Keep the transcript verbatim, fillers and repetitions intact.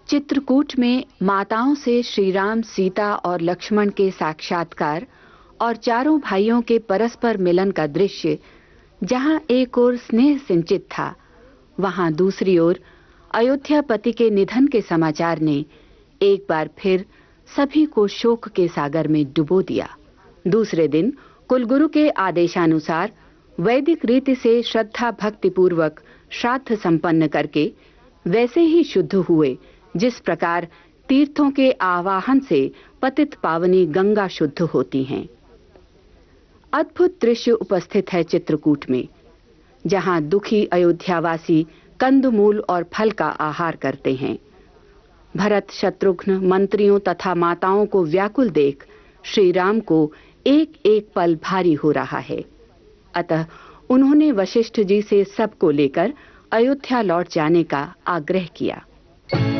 चित्रकूट में माताओं से श्री राम, सीता और लक्ष्मण के साक्षात्कार और चारों भाइयों के परस्पर मिलन का दृश्य जहां एक ओर स्नेह सिंचित था, वहां दूसरी ओर अयोध्यापति के निधन के समाचार ने एक बार फिर सभी को शोक के सागर में डुबो दिया। दूसरे दिन कुलगुरु के आदेशानुसार वैदिक रीति से श्रद्धा भक्ति पूर्वक श्राद्ध संपन्न करके वैसे ही शुद्ध हुए जिस प्रकार तीर्थों के आवाहन से पतित पावनी गंगा शुद्ध होती हैं। अद्भुत दृश्य उपस्थित है चित्रकूट में, जहां दुखी अयोध्यावासी कंदमूल और फल का आहार करते हैं। भरत, शत्रुघ्न, मंत्रियों तथा माताओं को व्याकुल देख श्री राम को एक एक पल भारी हो रहा है। अतः उन्होंने वशिष्ठ जी से सबको लेकर अयोध्या लौट जाने का आग्रह किया।